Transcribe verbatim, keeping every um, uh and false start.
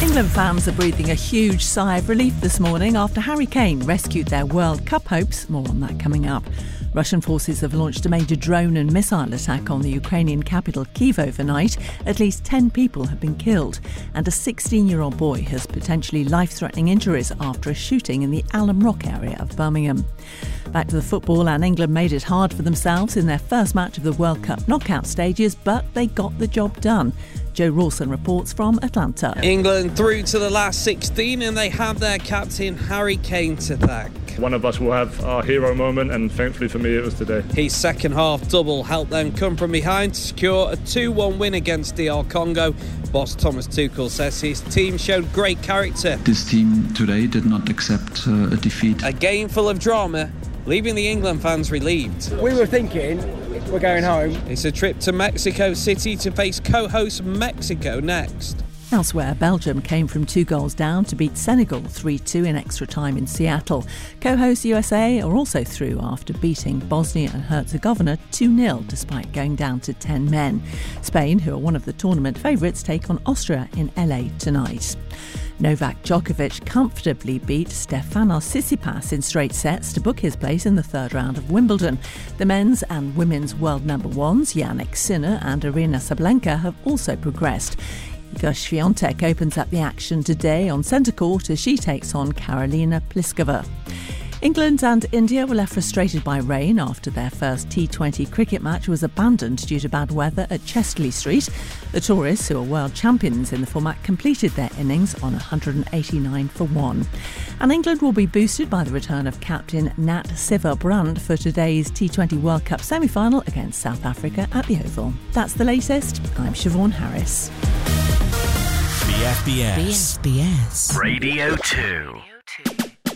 England fans are breathing a huge sigh of relief this morning after Harry Kane rescued their World Cup hopes. More on that coming up. Russian forces have launched a major drone and missile attack on the Ukrainian capital Kyiv overnight. At least ten people have been killed, and a sixteen-year-old boy has potentially life-threatening injuries after a shooting in the Alum Rock area of Birmingham. Back to the football, and England made it hard for themselves in their first match of the World Cup knockout stages, but they got the job done. Joe Rawson reports from Atlanta. England through to the last sixteen, and they have their captain Harry Kane to thank. One of us will have our hero moment, and thankfully for me it was today. His second half double helped them come from behind to secure a two one win against D R Congo. Boss Thomas Tuchel says his team showed great character. This team today did not accept uh, a defeat. A game full of drama, leaving the England fans relieved. We were thinking we're going home. It's a trip to Mexico City to face co-host Mexico next. Elsewhere, Belgium came from two goals down to beat Senegal three two in extra time in Seattle. Co-host U S A are also through after beating Bosnia and Herzegovina two nil despite going down to ten men. Spain, who are one of the tournament favourites, take on Austria in L A tonight. Novak Djokovic comfortably beat Stefanos Tsitsipas in straight sets to book his place in the third round of Wimbledon. The men's and women's world number ones, Jannik Sinner and Aryna Sabalenka, have also progressed. Iga Swiatek opens up the action today on centre court as she takes on Karolina Pliskova. England and India were left frustrated by rain after their first T twenty cricket match was abandoned due to bad weather at Chesterley Street. The tourists, who are world champions in the format, completed their innings on one hundred eighty-nine for one. And England will be boosted by the return of captain Nat Sciver-Brunt for today's T twenty World Cup semi-final against South Africa at the Oval. That's the latest. I'm Siobhan Harris. B F B S. B F B S. Radio two.